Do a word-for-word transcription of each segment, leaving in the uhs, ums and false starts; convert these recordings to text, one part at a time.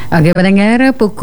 Oke pendengar,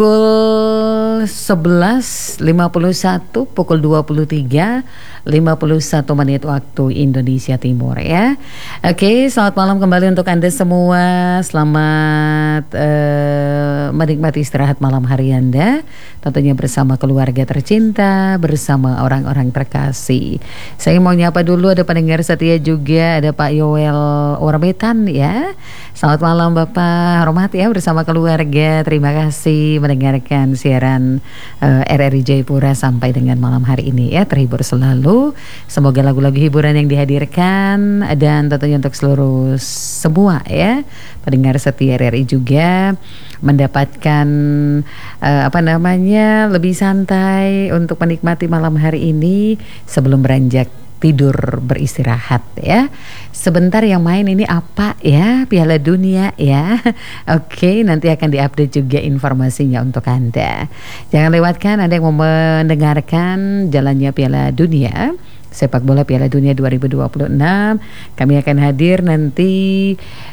pukul sebelas lima puluh satu, pukul dua puluh tiga lima puluh satu menit waktu Indonesia Timur ya. Oke, selamat malam kembali untuk Anda semua. Selamat uh, menikmati istirahat malam hari Anda, tentunya bersama keluarga tercinta, bersama orang-orang terkasih. Saya mau nyapa dulu, ada pendengar setia juga, ada Pak Yoel Warmetan ya. Selamat malam Bapak, hormat ya bersama keluarga. Terima kasih mendengarkan siaran uh, R R I Jayapura sampai dengan malam hari ini ya. Terhibur selalu. Semoga lagu-lagu hiburan yang dihadirkan dan tentunya untuk seluruh semua ya pendengar setia R R I juga mendapatkan uh, apa namanya lebih santai untuk menikmati malam hari ini sebelum beranjak tidur beristirahat ya. Sebentar yang main ini apa ya? Piala Dunia ya. Oke, nanti akan diupdate juga informasinya untuk Anda. Jangan lewatkan Anda yang mau mendengarkan jalannya Piala Dunia Sepak Bola Piala Dunia dua ribu dua puluh enam. Kami akan hadir nanti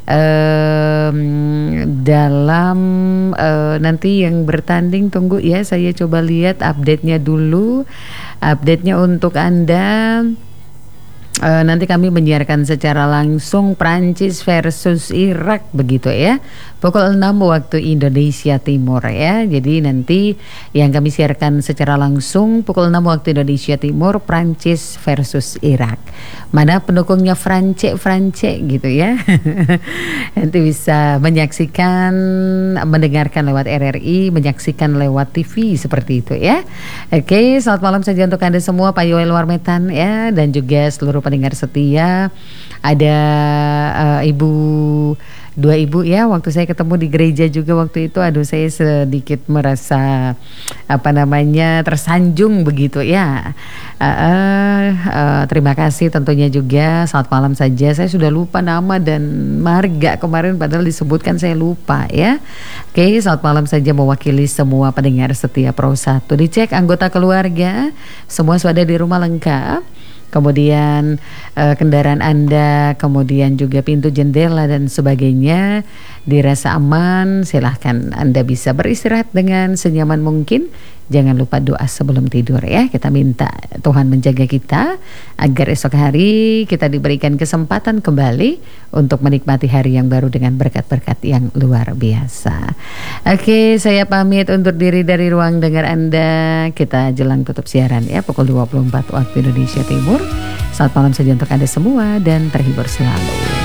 um, dalam uh, nanti yang bertanding, tunggu ya, saya coba lihat update-nya dulu. Update-nya untuk Anda. Uh, nanti kami menyiarkan secara langsung Prancis versus Irak begitu ya, pukul enam waktu Indonesia Timur ya. Jadi nanti yang kami siarkan secara langsung pukul enam waktu Indonesia Timur, Prancis versus Irak. Mana pendukungnya France France gitu ya. Nanti bisa menyaksikan, mendengarkan lewat R R I, menyaksikan lewat T V seperti itu ya. Oke, selamat malam saja untuk Anda semua, Pak Yoel Warmetan ya, dan juga seluruh pendengar setia. Ada uh, ibu dua ibu ya, waktu saya ketemu di gereja juga waktu itu, aduh saya sedikit merasa apa namanya tersanjung begitu ya. uh, uh, uh, terima kasih tentunya juga. Selamat malam saja, saya sudah lupa nama dan marga kemarin padahal disebutkan, saya lupa ya. Oke, selamat malam saja mewakili semua pendengar setia Pro satu. Dicek anggota keluarga semua sudah di rumah lengkap, kemudian uh, kendaraan Anda, kemudian juga pintu jendela dan sebagainya dirasa aman. Silahkan Anda bisa beristirahat dengan senyaman mungkin. Jangan lupa doa sebelum tidur ya. Kita minta Tuhan menjaga kita agar esok hari kita diberikan kesempatan kembali untuk menikmati hari yang baru dengan berkat-berkat yang luar biasa. Oke, saya pamit undur diri dari ruang dengar Anda. Kita jelang tutup siaran ya, pukul dua puluh empat waktu Indonesia Timur. Selamat malam saja untuk Anda semua dan terhibur selalu.